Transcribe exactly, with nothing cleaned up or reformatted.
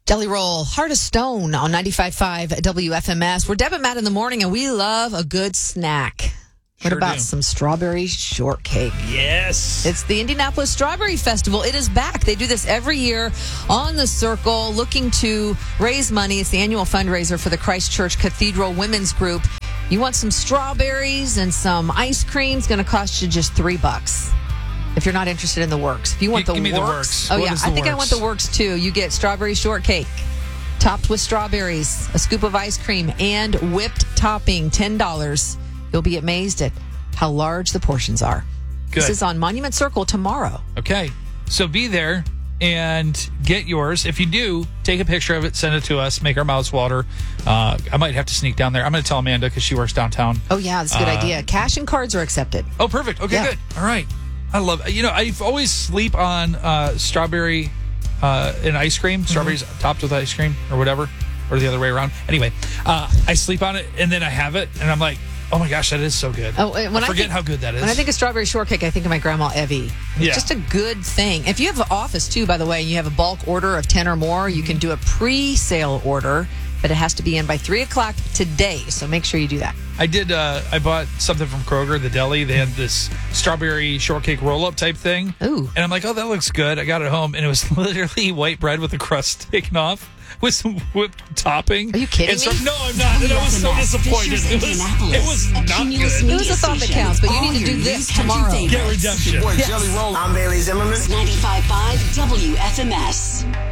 Jelly Roll, Heart of Stone on ninety-five point five W F M S. We're Deb and Matt in the morning, and we love a good snack. What Sure about do. some strawberry shortcake? Yes. It's the Indianapolis Strawberry Festival. It is back. They do this every year on the Circle, looking to raise money. It's the annual fundraiser for the Christ Church Cathedral Women's Group. You want some strawberries and some ice cream? It's going to cost you just three bucks. If you're not interested in the works. If you want Give the me works. the works. Oh, What yeah. is the I think I works? want the works, too. You get strawberry shortcake, topped with strawberries, a scoop of ice cream, and whipped topping, ten dollars. You'll be amazed at how large the portions are. Good. This is on Monument Circle tomorrow. Okay. So be there and get yours. If you do, take a picture of it, send it to us, make our mouths water. Uh, I might have to sneak down there. I'm going to tell Amanda because she works downtown. Oh, yeah. That's a good Uh, idea. Cash and cards are accepted. Oh, perfect. Okay, Yeah. good. All right. I love You know, I always sleep on uh, strawberry uh, and ice cream, strawberries topped with ice cream or whatever, or the other way around. Anyway, uh, I sleep on it and then I have it and I'm like, oh my gosh, that is so good. Oh, when I I forget think- how good that is. When I think of strawberry shortcake, I think of my grandma Evie. It's Yeah. just a good thing. If you have an office, too, by the way, and you have a bulk order of ten or more, you can do a pre-sale order, but it has to be in by three o'clock today. So make sure you do that. I did. Uh, I bought something from Kroger, the deli. They had this strawberry shortcake roll-up type thing. Ooh. And I'm like, oh, that looks good. I got it home, and it was literally white bread with the crust taken off with some whipped topping. Are you kidding and so, me? No, I'm not. And I was so disappointed. It was. It was not good. It was a thought that counts, but you need to do this tomorrow. Get redemption. Boy, Jelly Roll. I'm Bailey Zimmerman. ninety-five point five W F M S.